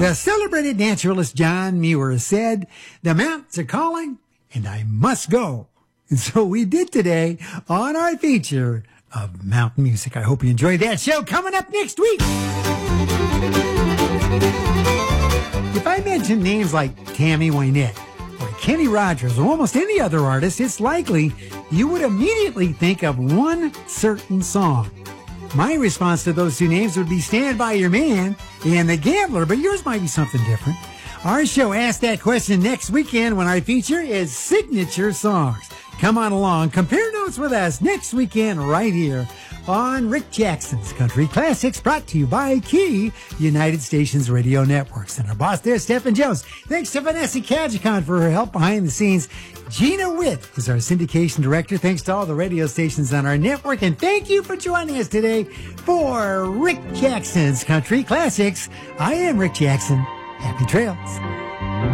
The celebrated naturalist John Muir said, "The mountains are calling and I must go." And so we did today on our feature of mountain music. I hope you enjoyed that show. Coming up next week, if I mention names like Tammy Wynette or Kenny Rogers or almost any other artist, it's likely you would immediately think of one certain song. My response to those two names would be Stand By Your Man and The Gambler, but yours might be something different. Our show asks that question next weekend when our feature is Signature Songs. Come on along, compare notes with us next weekend right here on Rick Jackson's Country Classics, brought to you by Key United Stations Radio Networks. And our boss there, Stephen Jones. Thanks to Vanessa Kajikon for her help behind the scenes. Gina Witt is our syndication director. Thanks to all the radio stations on our network. And thank you for joining us today for Rick Jackson's Country Classics. I am Rick Jackson. Happy trails.